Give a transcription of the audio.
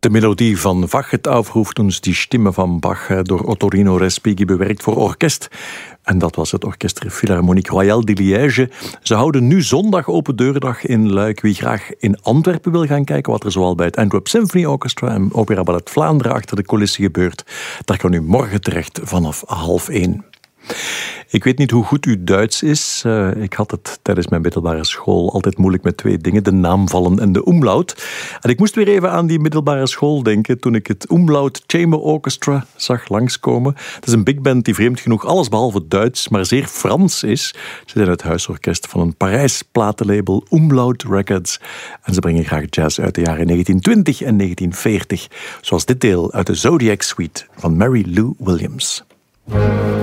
De melodie van Bach, het Aufruft uns die Stimme van Bach, door Ottorino Respighi bewerkt voor orkest. En dat was het Orchestre Philharmonique Royale de Liège. Ze houden nu zondag open deurdag in Luik. Wie graag in Antwerpen wil gaan kijken wat er zoal bij het Antwerp Symphony Orchestra en Opera Ballet Vlaanderen achter de coulissen gebeurt, daar kan u morgen terecht vanaf 12:30. Ik weet niet hoe goed uw Duits is. Ik had het tijdens mijn middelbare school altijd moeilijk met twee dingen. De naamvallen en de umlaut. En ik moest weer even aan die middelbare school denken toen ik het Umlaut Chamber Orchestra zag langskomen. Het is een big band die vreemd genoeg allesbehalve Duits, maar zeer Frans is. Ze zijn het huisorkest van een Parijs platenlabel Umlaut Records. En ze brengen graag jazz uit de jaren 1920 en 1940. Zoals dit deel uit de Zodiac Suite van Mary Lou Williams.